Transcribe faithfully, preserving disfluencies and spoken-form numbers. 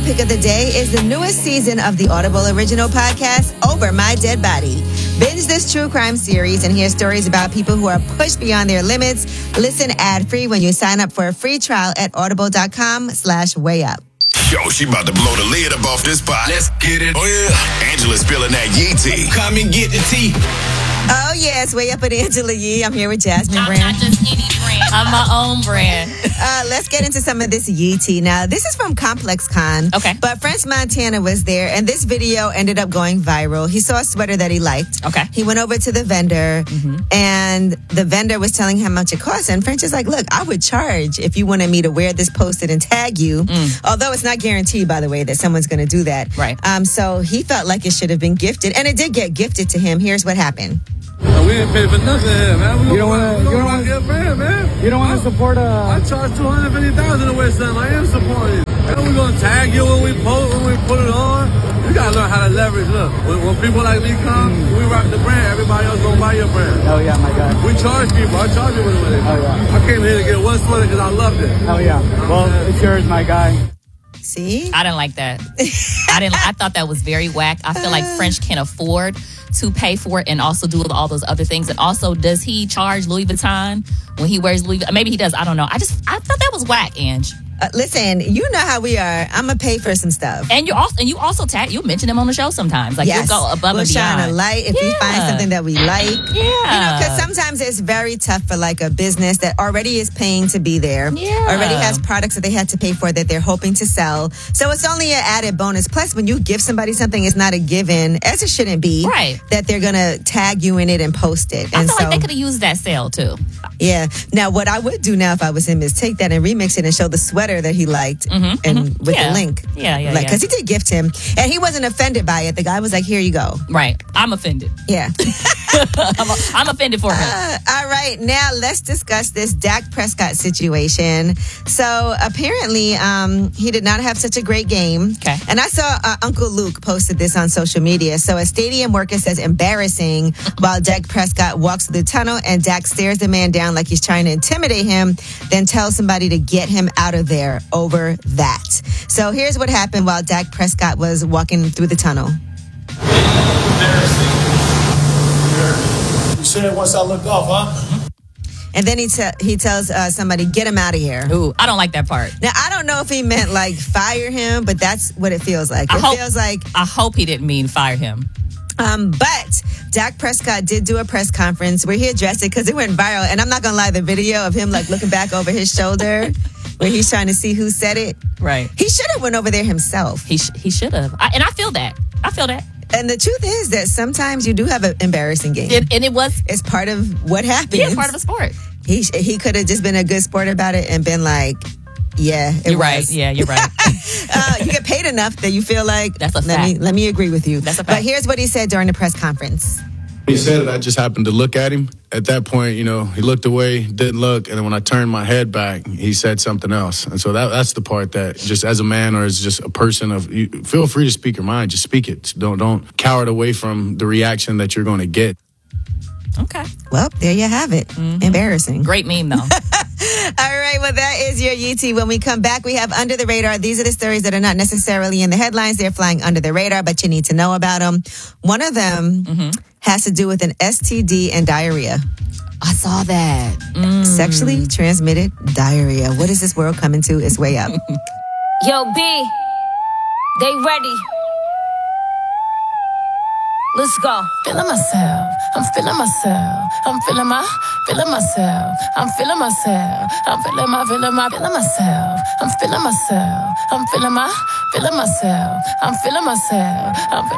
pick of the day is the newest season of the Audible original podcast, Over My Dead Body. Binge this true crime series and hear stories about people who are pushed beyond their limits. Listen ad-free when you sign up for a free trial at audible.com slash way up. Yo, she about to blow the lid up off this pot. Let's get it. Oh, yeah. Angela's spilling that Yee tea. Come and get the tea. Oh, yes. Way up with Angela Yee. I'm here with Jasmine I'm Brand. not just any brand. I'm my own brand. Uh, let's get into some of this Yee tea. Now, this is from Complex Con. Okay. But French Montana was there, and this video ended up going viral. He saw a sweater that he liked. Okay. He went over to the vendor, mm-hmm. and the vendor was telling him how much it cost. And French is like, look, I would charge if you wanted me to wear this, post it, and tag you. Mm. Although it's not guaranteed, by the way, that someone's going to do that. Right. Um. So he felt like it should have been gifted, and it did get gifted to him. Here's what happened. No, we didn't pay for nothing here, man. We you don't want to. You don't want to get brand, man. You don't want to support a. I charge two hundred fifty thousand to wear something. I am supporting. And we gonna tag you when we post, when we put it on. You gotta learn how to leverage. Look, when, when people like me come, mm. we rock the brand. Everybody else gonna buy your brand. Oh yeah, my guy. We charge people. I charge you with it. Oh yeah. I came here to get one sweater because I loved it. Oh yeah. Well, it's yours, my guy. See? I didn't like that. I didn't. I thought that was very whack. I feel like French can afford to pay for it and also do all those other things. And also, does he charge Louis Vuitton when he wears Louis Vuitton? Maybe he does. I don't know. I just I thought that was whack, Ange. Uh, listen, you know how we are. I'm gonna pay for some stuff. And you also and you also tag you mention him on the show sometimes. Like yes. you go above we'll and beyond. Shine a light if yeah. you find something that we like. Yeah, you know, because sometimes it's very tough for like a business that already is paying to be there. Yeah, already has products that they had to pay for that they're hoping to sell. So it's only an added bonus. Plus, when you give somebody something, it's not a given, as it shouldn't be. Right. That they're gonna tag you in it and post it. I and feel so, like they could have used that sale too. Yeah. Now, what I would do now if I was him is take that and remix it and show the sweater that he liked. Mm-hmm, and mm-hmm. with yeah. the link. Yeah, yeah, like, yeah. Because he did gift him. And he wasn't offended by it. The guy was like, here you go. Right. I'm offended. Yeah. I'm, I'm offended for him. Uh, all right. Now, let's discuss this Dak Prescott situation. So, apparently, um, he did not have such a great game. Okay. And I saw uh, Uncle Luke posted this on social media. So, a stadium worker says embarrassing while Dak Prescott walks through the tunnel and Dak stares the man down like he's trying to intimidate him, then tells somebody to get him out of there over that. So here's what happened while Dak Prescott was walking through the tunnel. You said once I looked off, huh? And then he te- he tells uh, somebody, get him out of here. Ooh, I don't like that part. Now, I don't know if he meant like fire him, but that's what it feels like. I It hope, feels like... I hope he didn't mean fire him. Um, but Dak Prescott did do a press conference where he addressed it because it went viral. And I'm not going to lie, the video of him like looking back over his shoulder where he's trying to see who said it. Right. He should have went over there himself. He sh- he should have. And I feel that. I feel that. And the truth is that sometimes you do have an embarrassing game. It, and it was... It's part of what happens. Yeah, it's part of the sport. He he could have just been a good sport about it and been like, yeah, it You're was. right. Yeah, you're right. uh, you get paid enough that you feel like, that's a let fact. me, let me agree with you. That's a fact. But here's what he said during the press conference. He said it, I just happened to look at him. At that point, you know, he looked away, didn't look, and then when I turned my head back, he said something else. And so that that's the part that just as a man or as just a person of, you feel free to speak your mind, just speak it. Don't don't cower away from the reaction that you're going to get. Okay. Well, there you have it. Mm-hmm. Embarrassing. Great meme, though. All right, well, that is your U T. When we come back, we have Under the Radar. These are the stories that are not necessarily in the headlines. They're flying under the radar, but you need to know about them. One of them mm-hmm. has to do with an S T D and diarrhea. I saw that. Mm. Sexually transmitted diarrhea. What is this world coming to? It's way up. Yo, B, they ready. Let's go. Feeling myself, I'm feeling myself, I'm feeling my, feeling myself, I'm feeling myself, I'm feeling my, feeling my, feeling myself, I'm feeling myself, I'm feeling my, feeling myself, I'm feeling myself, I'm feeling